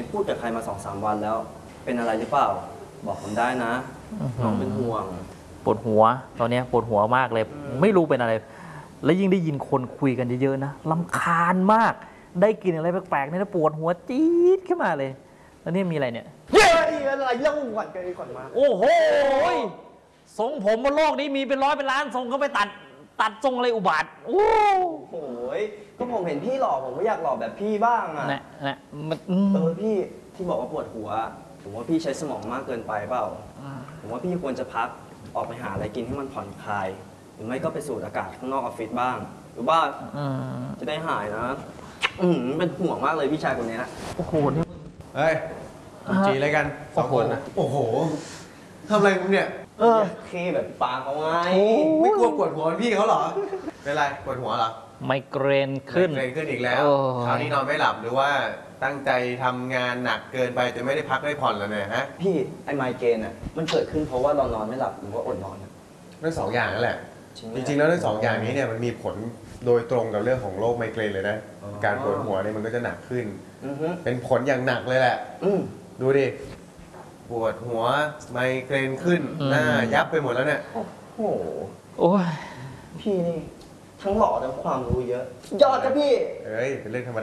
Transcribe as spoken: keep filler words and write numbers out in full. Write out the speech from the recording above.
พูดกับใครมาสองสามวันแล้ว เป็นอะไรหรือเปล่า บอกผมได้นะน้องเป็นห่วงปวดหัวตอนนี้ปวดหัวมากเลยไม่รู้เป็นอะไร แล้วยิ่งได้ยินคนคุยกันเยอะๆนะรำคาญมากได้กลิ่นอะไรแปลกๆเนี่ยปวดหัวจี๊ดขึ้นมาเลยแล้วนี่มีอะไรเนี่ยเฮ้ยอะไรเล่าหวั่นกันก่อนมาโอ้โหทรงผมบนโลกนี้มีเป็นร้อยเป็นล้านทรงก็ไปตัดตัดทรงอะไรอุบาทโอ้โหก็ผมเห็นพี่หล่อผมก็อยากหล่อแบบพี่บ้างอ่ะนะนะเออพี่ที่บอกว่าปวดหัวผมว่าพี่ใช้สมองมากเกินไปเปล่าผมว่าพี่ควรจะพักออกไปหาอะไรกินให้มันผ่อนคลายหรือไม่ก็ไปสูดอากาศข้างนอกออฟฟิศบ้างหรือว่าจะได้หายนะอืมเป็นห่วงมากเลยพี่ชายคนนี้นะโอ้โหนี่เฮ้ยจีอะไรกันสองคนนะโอ้โหทำอะไรมึงเนี่ยเออคือแบบปากเขาไงไม่กลัวปวดหัวพี่เขาเหรอเป็นไรปวดหัวเหรอไมเกรนขึ้นไมเกรนขึ้นอีกแล้วคราวนี้นอนไม่หลับหรือว่าตั้งใจทำงานหนักเกินไปจนไม่ได้พักได้ผ่อนแล้วเนี่ยฮะพี่ไอ้ไมเกรนอ่ะมันเกิดขึ้นเพราะว่าเรานอนไม่หลับหรือว่าอดนอนทั้งสองอย่างนั่นแหละจริงๆแล้วทั้งสองอย่างนี้เนี่ยมันมีผลโดยตรงกับเรื่องของโรคไมเกรนเลยนะการปวดหัวเนี่ยมันก็จะหนักขึ้นเป็นผลอย่างหนักเลยแหละดูดิปวดหัวไมเกรนขึ้นหน้ายับไปหมดแล้วเนี่ยโอ้โหโอ้ยพี่นี่ทั้งหล่อทั้งความรู้เยอะยอดครับพี่เอ้ยเป็นเรื่องธรรมดา